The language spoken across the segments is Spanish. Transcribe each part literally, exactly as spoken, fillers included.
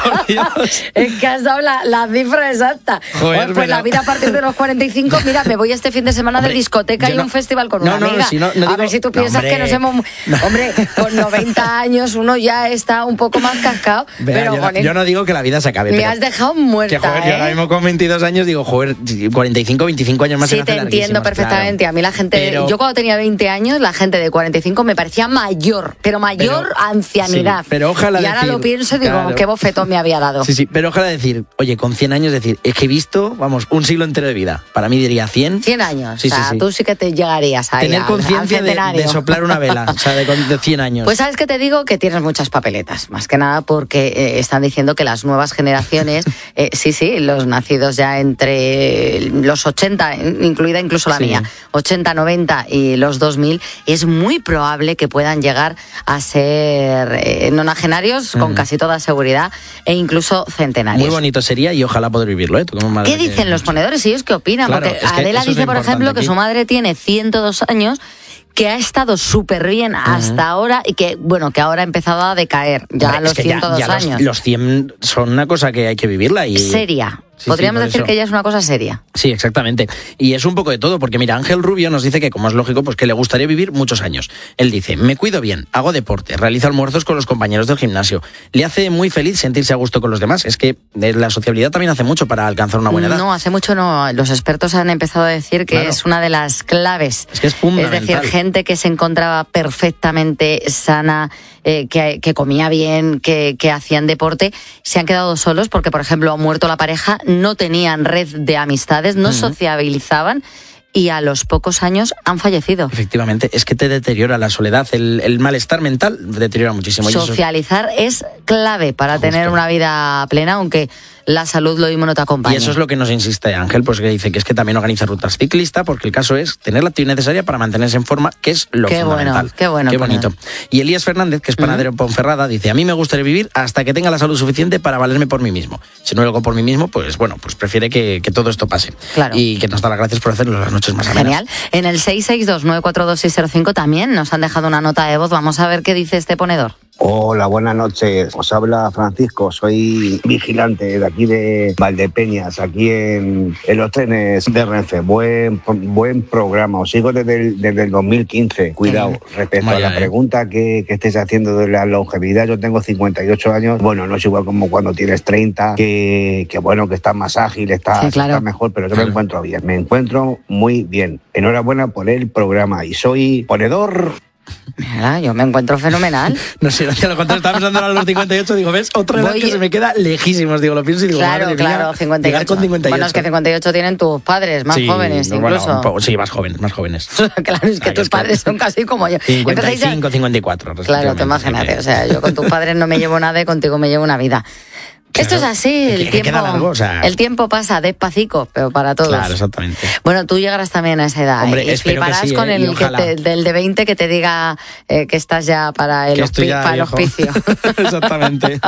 por Dios. Es que has dado la, la cifra exacta. Joder, pues pues pero... la vida a partir de los cuarenta y cinco, mira, me voy este fin de semana hombre, de discoteca y no, un festival con no, una no, amiga. Si no, no a digo, ver si tú piensas no, hombre, que nos hemos... no. Hombre, con noventa años uno ya está un poco más cascado. Verá, pero yo, con no, el... yo no digo que la vida se acabe. Me pero has dejado muerta, que, joder, ¿eh? Yo ahora mismo con veintidós años digo, joder, cuarenta y cinco, veinticinco años más. Sí, te entiendo perfectamente. Claro. A mí la gente... Pero... Yo cuando tenía veinte años, la gente de cuarenta y cinco me parecía mayor, pero mayor pero, ancianidad. Sí, pero ojalá y ahora decir, lo pienso y digo, claro. qué bofetón me había dado. Sí, sí, pero ojalá decir, oye, con cien años decir, es que he visto, vamos, un siglo entero de vida. Para mí diría cien. cien años. Sí, o sea, sí, sí. tú sí que te llegarías ahí tener al, conciencia al de, de soplar una vela, o sea, de, de cien años. Pues sabes que te digo que tienes muchas papeletas, más que nada porque eh, están diciendo que las nuevas generaciones, eh, sí, sí, los nacidos ya entre los ochenta, incluida incluso la sí. mía, ochenta, noventa y los dos mil, es muy probable que puedan llegar a ser eh, nonagenarios mm. con casi toda seguridad e incluso centenarios. Muy bonito sería y ojalá poder vivirlo, ¿eh? Tú como madre ¿Qué dicen que... los ponedores? ¿Ellos qué opinan? Claro, porque es que Adela dice, por ejemplo, aquí. que su madre tiene ciento dos años, que ha estado súper bien hasta uh-huh. ahora y que, bueno, que ahora ha empezado a decaer ya Hombre, a los es que ciento dos ya, ya años. Los, los cien son una cosa que hay que vivirla. Y... Seria. Sí, Podríamos sí, decir eso. que ella es una cosa seria. Sí, exactamente. Y es un poco de todo, porque mira, Ángel Rubio nos dice que, como es lógico, pues que le gustaría vivir muchos años. Él dice, me cuido bien, hago deporte, realizo almuerzos con los compañeros del gimnasio. Le hace muy feliz sentirse a gusto con los demás. Es que la sociabilidad también hace mucho para alcanzar una buena edad. No, hace mucho no. Los expertos han empezado a decir que claro. es una de las claves. Es que es fundamental. Es decir, gente que se encontraba perfectamente sana, eh, que, que comía bien, que, que hacían deporte, se han quedado solos porque, por ejemplo, ha muerto la pareja, no tenían red de amistades, no uh-huh. sociabilizaban y a los pocos años han fallecido. Efectivamente, es que te deteriora la soledad, el, el malestar mental deteriora muchísimo. Socializar eso... es clave para Justo. tener una vida plena, aunque la salud lo mismo no te acompaña. Y eso es lo que nos insiste Ángel, pues que dice que es que también organiza rutas ciclistas, porque el caso es tener la actividad necesaria para mantenerse en forma, que es lo qué fundamental. Bueno, qué bueno. Qué bonito. Y Elías Fernández, que es panadero uh-huh. en Ponferrada, dice, a mí me gustaría vivir hasta que tenga la salud suficiente para valerme por mí mismo. Si no lo hago por mí mismo, pues bueno, pues prefiere que, que todo esto pase. Claro. Y que nos da las gracias por hacernos las noches más amenas. Genial. En el seis seis dos nueve cuatro dos seis cero cinco también nos han dejado una nota de voz. Vamos a ver qué dice este ponedor. Hola, buenas noches. Os habla Francisco, soy vigilante de aquí de Valdepeñas, aquí en, en los trenes de Renfe. Buen, buen programa, os sigo desde el, desde el dos mil quince. Cuidado, eh, respecto vaya, a la eh. pregunta que, que estés haciendo de la longevidad, yo tengo cincuenta y ocho años, bueno, no es igual como cuando tienes treinta, que, que bueno, que estás más ágil, estás, sí, claro. estás mejor, pero yo claro. me encuentro bien, me encuentro muy bien. Enhorabuena por el programa y soy ponedor. Mira, yo me encuentro fenomenal. No sé, ya lo conté, estaba pensando a los cincuenta y ocho, digo, ¿ves? Otra edad que se me queda lejísimos, digo, lo pienso y digo, claro, madre claro, mía, cincuenta y ocho. Con cincuenta y ocho. Bueno, es que cincuenta y ocho tienen tus padres, más sí, jóvenes no, incluso. Bueno, poco, sí, más jóvenes, más jóvenes. Claro, es que ah, tus es padres que... son casi como yo. cincuenta y cinco, cincuenta y cuatro. Claro, te imagínate, o sea, yo con tus padres no me llevo nada y contigo me llevo una vida. Claro. Esto es así, el que, tiempo, que largo, o sea... el tiempo pasa despacito, pero para todos. Claro, exactamente. Bueno, tú llegarás también a esa edad. Hombre, y fliparás sí, con eh, el que te, del de veinte que te diga eh, que estás ya para el, hospi ya, para el hospicio. Exactamente.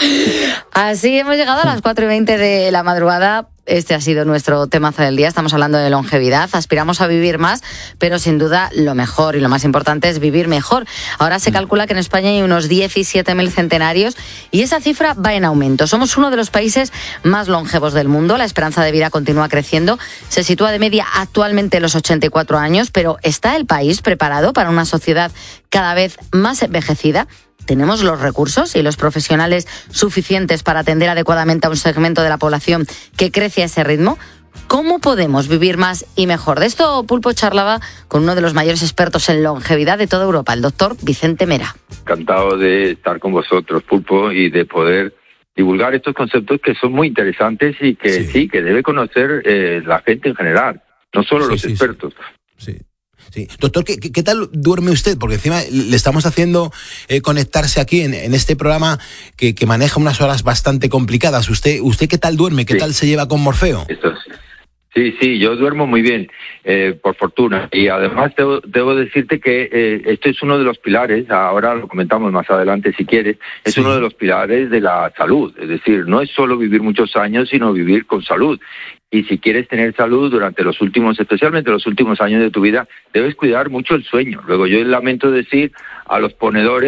Así hemos llegado a las cuatro y veinte de la madrugada. Este ha sido nuestro temazo del día. Estamos hablando de longevidad. Aspiramos a vivir más, pero sin duda lo mejor y lo más importante es vivir mejor. Ahora se calcula que en España hay unos diecisiete mil centenarios y esa cifra va en aumento. Somos uno de los países más longevos del mundo. La esperanza de vida continúa creciendo. Se sitúa de media actualmente en los ochenta y cuatro años, pero ¿está el país preparado para una sociedad cada vez más envejecida? ¿Tenemos los recursos y los profesionales suficientes para atender adecuadamente a un segmento de la población que crece a ese ritmo? ¿Cómo podemos vivir más y mejor? De esto Pulpo charlaba con uno de los mayores expertos en longevidad de toda Europa, el doctor Vicente Mera. Encantado de estar con vosotros, Pulpo, y de poder divulgar estos conceptos que son muy interesantes y que sí, sí que debe conocer eh, la gente en general, no solo sí, los sí, expertos. Sí. sí. Sí. Doctor, ¿qué, ¿qué tal duerme usted? Porque encima le estamos haciendo eh, conectarse aquí en, en este programa que, que maneja unas horas bastante complicadas. ¿Usted usted qué tal duerme? ¿Qué sí. tal se lleva con Morfeo? Esto es, sí, sí, yo duermo muy bien, eh, por fortuna. Y además debo, debo decirte que eh, esto es uno de los pilares, ahora lo comentamos más adelante si quieres, es sí. uno de los pilares de la salud. Es decir, no es solo vivir muchos años, sino vivir con salud. Y si quieres tener salud durante los últimos, especialmente los últimos años de tu vida, debes cuidar mucho el sueño. Luego yo lamento decir a los ponedores que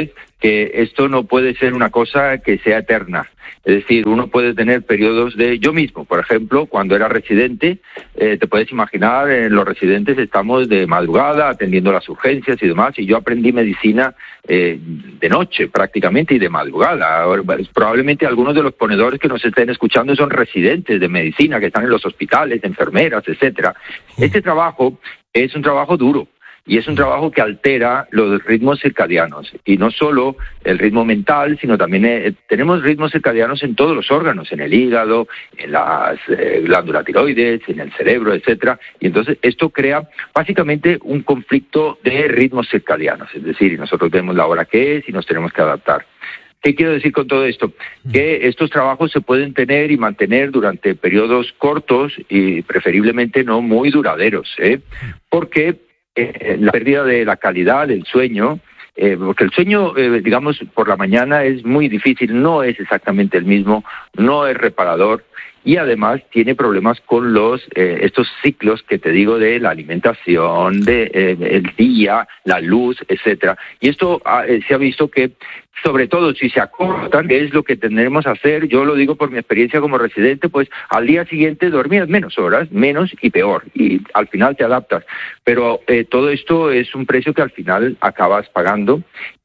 que esto no puede ser una cosa que sea eterna. Es decir, uno puede tener periodos de... Yo mismo, por ejemplo, cuando era residente, eh, te puedes imaginar, en los residentes estamos de madrugada atendiendo las urgencias y demás, y yo aprendí medicina eh, de noche prácticamente y de madrugada. Ahora, probablemente algunos de los ponedores que nos estén escuchando son residentes de medicina, que están en los hospitales, enfermeras, etcétera. Este trabajo es un trabajo duro. Y es un trabajo que altera los ritmos circadianos, y no solo el ritmo mental, sino también eh, tenemos ritmos circadianos en todos los órganos, en el hígado, en las eh, glándulas tiroides, en el cerebro, etcétera. Y entonces esto crea básicamente un conflicto de ritmos circadianos, es decir, y nosotros vemos la hora que es y nos tenemos que adaptar. ¿Qué quiero decir con todo esto? Que estos trabajos se pueden tener y mantener durante periodos cortos y preferiblemente no muy duraderos, ¿eh? Porque Eh, la pérdida de la calidad del sueño, eh, porque el sueño, eh, digamos, por la mañana es muy difícil, no es exactamente el mismo, no es reparador, y además tiene problemas con los eh, estos ciclos que te digo de la alimentación, de eh, el día, la luz, etcétera. Y esto eh, se ha visto que, sobre todo si se acortan, que es lo que tendremos que hacer, yo lo digo por mi experiencia como residente, pues al día siguiente dormías menos horas, menos y peor, y al final te adaptas. Pero eh, todo esto es un precio que al final acabas pagando,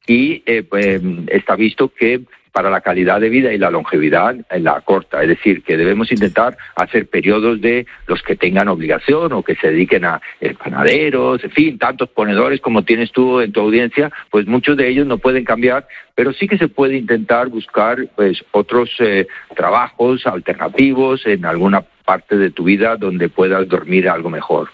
y eh, pues, está visto que para la calidad de vida y la longevidad la corta, es decir, que debemos intentar hacer periodos de los que tengan obligación o que se dediquen a eh, panaderos, en fin, tantos ponedores como tienes tú en tu audiencia, pues muchos de ellos no pueden cambiar, pero sí que se puede intentar buscar pues otros eh, trabajos alternativos en alguna parte de tu vida donde puedas dormir algo mejor.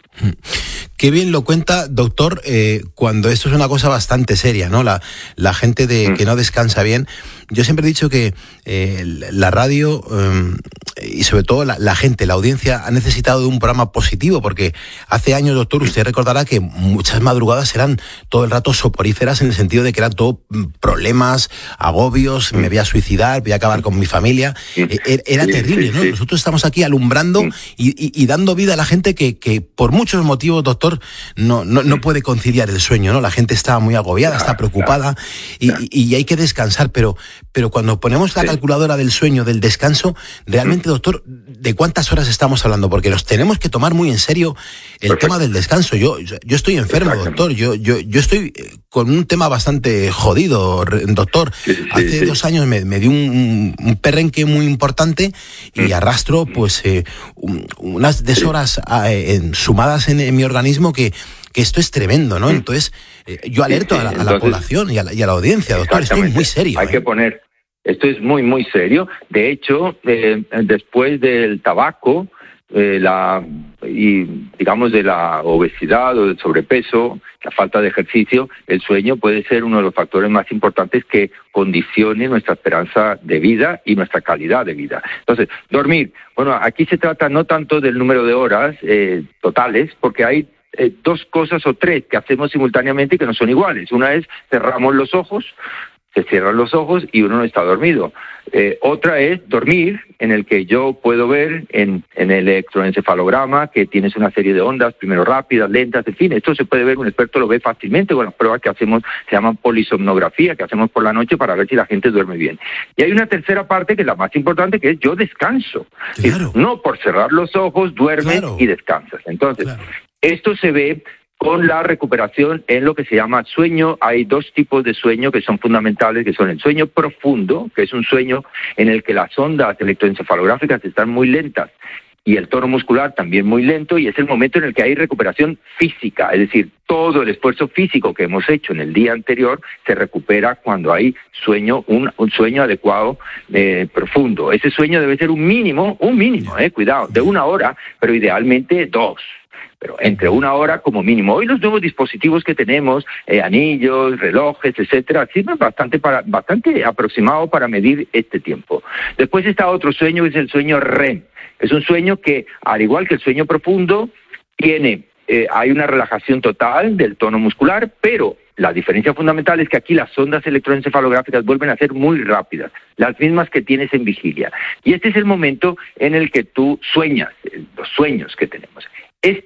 Qué bien lo cuenta, doctor, eh, cuando esto es una cosa bastante seria, ¿no? La, la gente de, que no descansa bien. Yo siempre he dicho que eh, la radio eh, y sobre todo la, la gente, la audiencia, ha necesitado de un programa positivo, porque hace años, doctor, usted recordará que muchas madrugadas eran todo el rato soporíferas, en el sentido de que eran todo problemas, agobios, me voy a suicidar, voy a acabar con mi familia. Eh, era terrible, ¿no? Nosotros estamos aquí alumbrando y, y, y dando vida a la gente que, que por muchos motivos, doctor, no, no, no puede conciliar el sueño, ¿no? La gente está muy agobiada, está preocupada y, y hay que descansar, pero, pero cuando ponemos la calculadora del sueño, del descanso, realmente, doctor, ¿de cuántas horas estamos hablando? Porque nos tenemos que tomar muy en serio el Perfecto. tema del descanso. Yo, yo estoy enfermo, doctor, yo, yo, yo estoy con un tema bastante jodido, doctor. Sí, sí, Hace sí. dos años me, me dio un, un perrenque muy importante y arrastro pues eh, un, unas deshoras eh, en, sumadas en, en mi organismo que, que esto es tremendo, ¿no? Entonces, eh, yo alerto a la, a la Entonces, población y a la, y a la audiencia, doctor, esto es muy serio. Hay ¿eh? que poner, esto es muy, muy serio. De hecho, eh, después del tabaco, eh, la y digamos de la obesidad o del sobrepeso, la falta de ejercicio, el sueño puede ser uno de los factores más importantes que condicione nuestra esperanza de vida y nuestra calidad de vida. Entonces, dormir. Bueno, aquí se trata no tanto del número de horas eh, totales, porque hay Eh, dos cosas o tres que hacemos simultáneamente y que no son iguales. Una es cerramos los ojos, se cierran los ojos y uno no está dormido. Eh, otra es dormir, en el que yo puedo ver en, en el electroencefalograma que tienes una serie de ondas, primero rápidas, lentas, en fin, esto se puede ver, un experto lo ve fácilmente con las pruebas que hacemos, se llaman polisomnografía, que hacemos por la noche para ver si la gente duerme bien. Y hay una tercera parte que es la más importante, que es yo descanso. Claro. No por cerrar los ojos duermes claro. y descansas. Entonces, claro. esto se ve con la recuperación en lo que se llama sueño. Hay dos tipos de sueño que son fundamentales, que son el sueño profundo, que es un sueño en el que las ondas electroencefalográficas están muy lentas y el tono muscular también muy lento, y es el momento en el que hay recuperación física, es decir, todo el esfuerzo físico que hemos hecho en el día anterior se recupera cuando hay sueño, un, un sueño adecuado, eh, profundo. Ese sueño debe ser un mínimo, un mínimo, eh, cuidado, de una hora, pero idealmente dos. Pero entre una hora como mínimo. Hoy los nuevos dispositivos que tenemos, eh, anillos, relojes, etcétera, sirven bastante para, bastante aproximado para medir este tiempo. Después está otro sueño, que es el sueño R E M. Es un sueño que, al igual que el sueño profundo, tiene, eh, hay una relajación total del tono muscular, pero la diferencia fundamental es que aquí las ondas electroencefalográficas vuelven a ser muy rápidas, las mismas que tienes en vigilia. Y este es el momento en el que tú sueñas, los sueños que tenemos. Este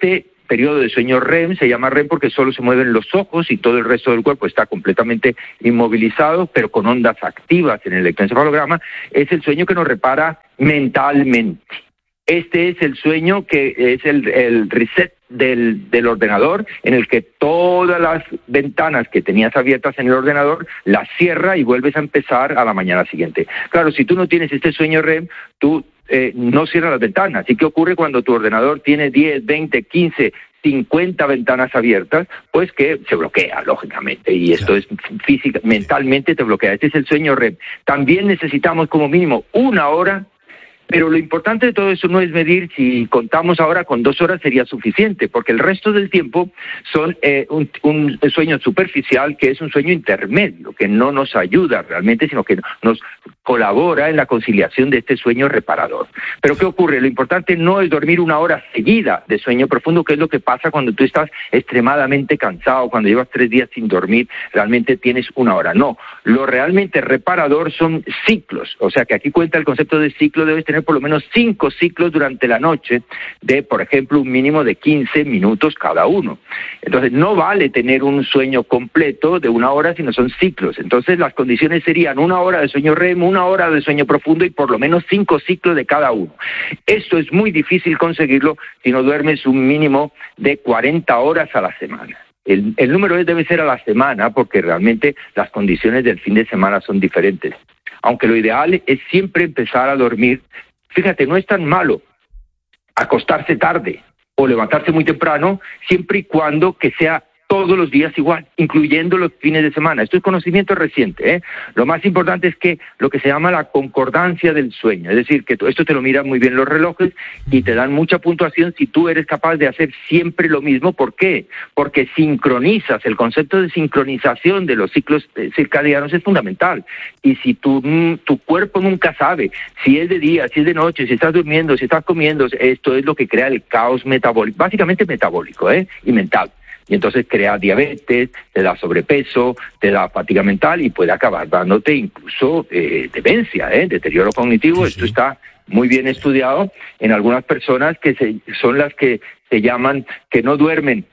periodo de sueño R E M, se llama R E M porque solo se mueven los ojos y todo el resto del cuerpo está completamente inmovilizado, pero con ondas activas en el electroencefalograma. Es el sueño que nos repara mentalmente. Este es el sueño que es el, el reset del, del ordenador, en el que todas las ventanas que tenías abiertas en el ordenador las cierra y vuelves a empezar a la mañana siguiente. Claro, si tú no tienes este sueño R E M, tú eh, no cierras las ventanas. ¿Y qué ocurre cuando tu ordenador tiene diez, veinte, quince, cincuenta ventanas abiertas? Pues que se bloquea, lógicamente, y esto es física, mentalmente te bloquea. Este es el sueño R E M. También necesitamos como mínimo una hora. Pero lo importante de todo eso no es medir si contamos ahora con dos horas sería suficiente, porque el resto del tiempo son eh, un, un sueño superficial, que es un sueño intermedio, que no nos ayuda realmente, sino que nos colabora en la conciliación de este sueño reparador. Pero ¿qué ocurre? Lo importante no es dormir una hora seguida de sueño profundo, que es lo que pasa cuando tú estás extremadamente cansado, cuando llevas tres días sin dormir, realmente tienes una hora. No, lo realmente reparador son ciclos, o sea que aquí cuenta el concepto de ciclo, debes tener por lo menos cinco ciclos durante la noche de, por ejemplo, un mínimo de quince minutos cada uno. Entonces, no vale tener un sueño completo de una hora, sino son ciclos. Entonces, las condiciones serían una hora de sueño R E M, una hora de sueño profundo y por lo menos cinco ciclos de cada uno. Esto es muy difícil conseguirlo si no duermes un mínimo de cuarenta horas a la semana. El, el número debe ser a la semana porque realmente las condiciones del fin de semana son diferentes. Aunque lo ideal es siempre empezar a dormir. Fíjate, no es tan malo acostarse tarde o levantarse muy temprano, siempre y cuando que sea todos los días igual, incluyendo los fines de semana. Esto es conocimiento reciente, ¿eh? Lo más importante es que lo que se llama la concordancia del sueño, es decir, que esto te lo miran muy bien los relojes y te dan mucha puntuación si tú eres capaz de hacer siempre lo mismo. ¿Por qué? Porque sincronizas, el concepto de sincronización de los ciclos circadianos es fundamental. Y si tu, tu cuerpo nunca sabe si es de día, si es de noche, si estás durmiendo, si estás comiendo, esto es lo que crea el caos metabólico, básicamente metabólico, ¿eh? Y mental. Y entonces crea diabetes, te da sobrepeso, te da fatiga mental y puede acabar dándote incluso eh, demencia, ¿eh? Deterioro cognitivo. Sí, Esto sí. Está muy bien estudiado en algunas personas que se, son las que se llaman, que no duermen,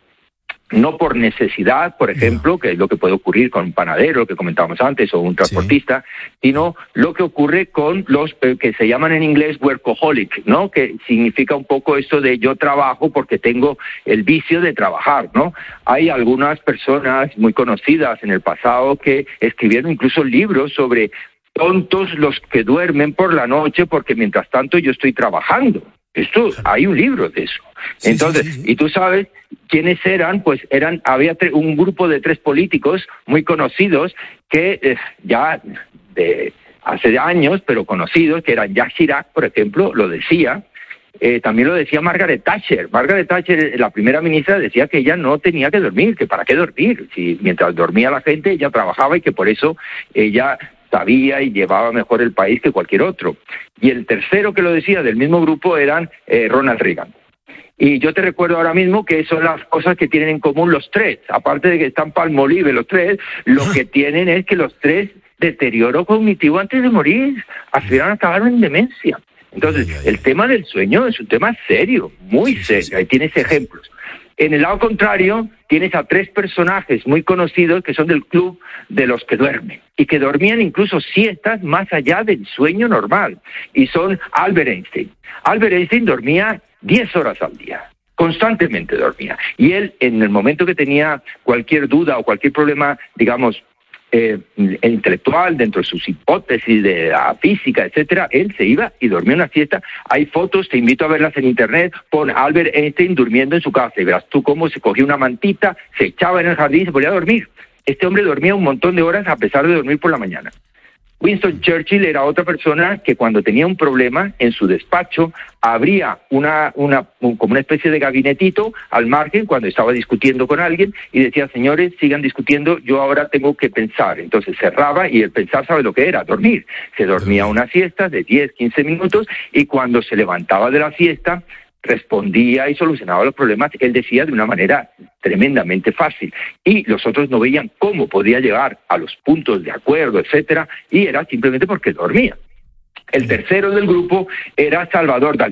no por necesidad, por ejemplo, no. que es lo que puede ocurrir con un panadero, que comentábamos antes, o un transportista, sí. sino lo que ocurre con los eh, que se llaman en inglés workaholic, ¿no? Que significa un poco esto de yo trabajo porque tengo el vicio de trabajar, ¿no? Hay algunas personas muy conocidas en el pasado que escribieron incluso libros sobre tontos los que duermen por la noche porque mientras tanto yo estoy trabajando. Esto, hay un libro de eso. Sí, Entonces, sí, sí, sí. y tú sabes quiénes eran, pues eran, había tre- un grupo de tres políticos muy conocidos que eh, ya de hace años, pero conocidos, que eran Jacques Chirac, por ejemplo, lo decía. Eh, también lo decía Margaret Thatcher. Margaret Thatcher, la primera ministra, decía que ella no tenía que dormir, que para qué dormir, si mientras dormía la gente ella trabajaba y que por eso ella sabía y llevaba mejor el país que cualquier otro. Y el tercero que lo decía del mismo grupo eran eh, Ronald Reagan. Y yo te recuerdo ahora mismo que son las cosas que tienen en común los tres. Aparte de que están palmolive los tres, lo que tienen es que los tres deterioro cognitivo antes de morir, aspiraron a acabar en demencia. Entonces, ay, ay, ay. el tema del sueño es un tema serio, muy sí, serio. Sí, sí. Ahí tienes ejemplos. En el lado contrario, tienes a tres personajes muy conocidos que son del club de los que duermen y que dormían incluso siestas más allá del sueño normal. Y son Albert Einstein. Albert Einstein dormía diez horas al día. Constantemente dormía. Y él, en el momento que tenía cualquier duda o cualquier problema, digamos, Eh, intelectual, dentro de sus hipótesis de la física, etcétera, él se iba y dormía una siesta. Hay fotos, te invito a verlas en internet, pon Albert Einstein durmiendo en su casa y verás tú cómo se cogía una mantita, se echaba en el jardín y se ponía a dormir. Este hombre dormía un montón de horas a pesar de dormir por la mañana. Winston Churchill era otra persona que cuando tenía un problema en su despacho abría una, una un, como una especie de gabinetito al margen cuando estaba discutiendo con alguien y decía, señores, sigan discutiendo, yo ahora tengo que pensar. Entonces cerraba y el pensar, ¿sabe lo que era? Dormir. Se dormía una siesta de diez, quince minutos y cuando se levantaba de la siesta respondía y solucionaba los problemas, él decía de una manera tremendamente fácil. Y los otros no veían cómo podía llegar a los puntos de acuerdo, etcétera, y era simplemente porque dormía. El tercero del grupo era Salvador Dalí.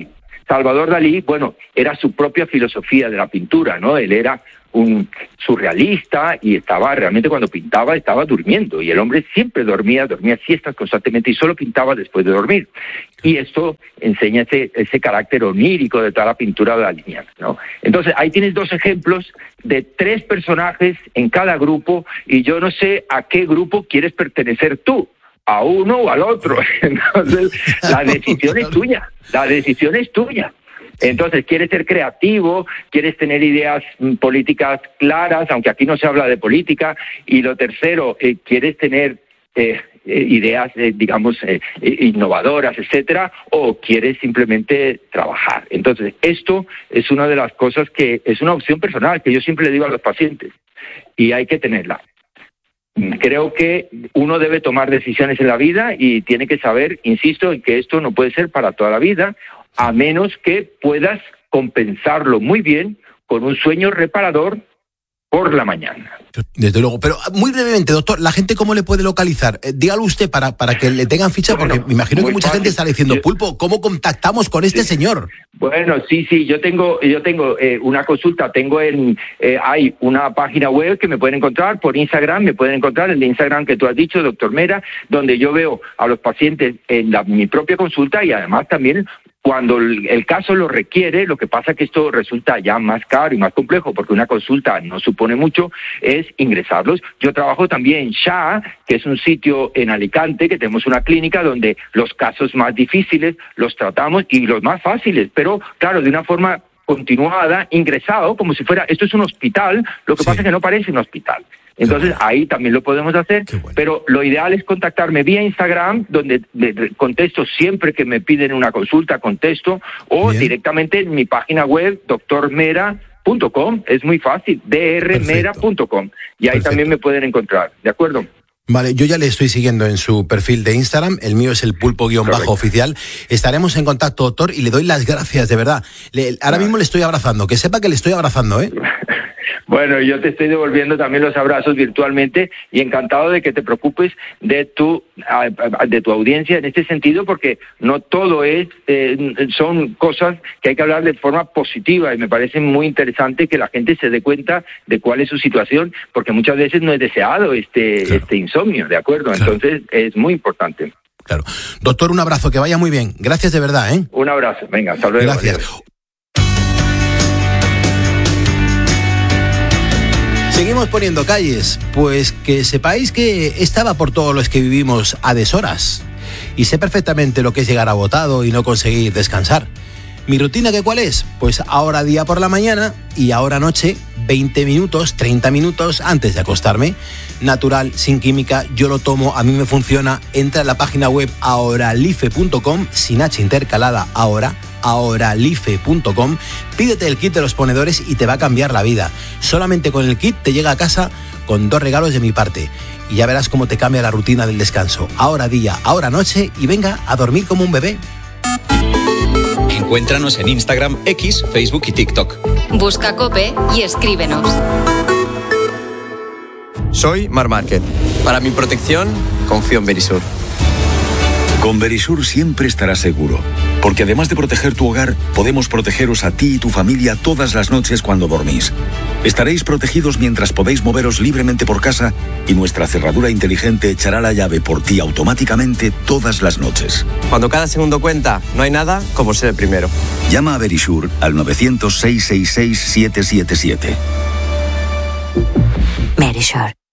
Salvador Dalí, bueno, era su propia filosofía de la pintura, ¿no? Él era un surrealista y estaba realmente cuando pintaba estaba durmiendo, y el hombre siempre dormía, dormía siestas constantemente y solo pintaba después de dormir. Y esto enseña ese, ese carácter onírico de toda la pintura daliniana, ¿no? Entonces ahí tienes dos ejemplos de tres personajes en cada grupo, y yo no sé a qué grupo quieres pertenecer tú, a uno o al otro. Entonces la decisión es tuya, la decisión es tuya. Entonces, quieres ser creativo, quieres tener ideas mm, políticas claras, aunque aquí no se habla de política. Y lo tercero, eh, quieres tener eh, eh, ideas, eh, digamos, eh, innovadoras, etcétera, o quieres simplemente trabajar. Entonces, esto es una de las cosas que es una opción personal que yo siempre le digo a los pacientes, y hay que tenerla. Creo que uno debe tomar decisiones en la vida y tiene que saber, insisto, en que esto no puede ser para toda la vida, a menos que puedas compensarlo muy bien con un sueño reparador por la mañana. Desde luego, pero muy brevemente, doctor, ¿la gente cómo le puede localizar? Eh, dígalo usted para, para que le tengan ficha, bueno, porque me imagino que mucha fácil. gente está diciendo, yo, Pulpo, ¿cómo contactamos con este sí. señor? Bueno, sí, sí, yo tengo yo tengo eh, una consulta, tengo en, eh, hay una página web que me pueden encontrar, por Instagram, me pueden encontrar, el de Instagram que tú has dicho, doctor Mera, donde yo veo a los pacientes en la, mi propia consulta, y además también cuando el, el caso lo requiere. Lo que pasa que esto resulta ya más caro y más complejo, porque una consulta no supone mucho, es ingresarlos. Yo trabajo también en S H A, que es un sitio en Alicante, que tenemos una clínica donde los casos más difíciles los tratamos y los más fáciles, pero claro, de una forma continuada, ingresado, como si fuera, esto es un hospital, lo que sí. pasa es que no parece un hospital. Entonces bueno. ahí también lo podemos hacer, bueno. pero lo ideal es contactarme vía Instagram, donde de, de, contesto siempre que me piden una consulta, contesto, o Bien. directamente en mi página web, doctor mera punto com, es muy fácil, d r mera punto com, y ahí Perfecto. también me pueden encontrar, ¿de acuerdo? Vale, yo ya le estoy siguiendo en su perfil de Instagram, el mío es el pulpo-oficial. Estaremos en contacto, doctor, y le doy las gracias, de verdad. Le, ahora mismo le estoy abrazando, que sepa que le estoy abrazando, ¿eh? Bueno, yo te estoy devolviendo también los abrazos virtualmente, y encantado de que te preocupes de tu de tu audiencia en este sentido, porque no todo es eh, son cosas que hay que hablar de forma positiva, y me parece muy interesante que la gente se dé cuenta de cuál es su situación, porque muchas veces no es deseado este claro. este insomnio, ¿de acuerdo? Claro. Entonces es muy importante. Claro. Doctor, un abrazo, que vaya muy bien. Gracias de verdad, ¿eh? Un abrazo, venga, hasta luego. Gracias. Adiós. Seguimos poniendo calles, pues que sepáis que estaba por todos los que vivimos a deshoras, y sé perfectamente lo que es llegar agotado y no conseguir descansar. ¿Mi rutina qué cuál es? Pues ahora día por la mañana y ahora noche, veinte minutos, treinta minutos antes de acostarme. Natural, sin química, yo lo tomo, a mí me funciona. Entra a la página web ahoralife punto com, sin H intercalada, ahora, ahoralife punto com, pídete el kit de los ponedores y te va a cambiar la vida. Solamente con el kit te llega a casa con dos regalos de mi parte, y ya verás cómo te cambia la rutina del descanso. Ahora día, ahora noche, y venga a dormir como un bebé. Encuéntranos en Instagram, X, Facebook y TikTok. Busca COPE y escríbenos. Soy Mar Márquez. Para mi protección, confío en Verisur. Con Verisur siempre estarás seguro, porque además de proteger tu hogar, podemos protegeros a ti y tu familia todas las noches cuando dormís. Estaréis protegidos mientras podéis moveros libremente por casa, y nuestra cerradura inteligente echará la llave por ti automáticamente todas las noches. Cuando cada segundo cuenta, no hay nada como ser el primero. Llama a Verisur al novecientos, seiscientos sesenta y seis, siete siete siete. Verisur.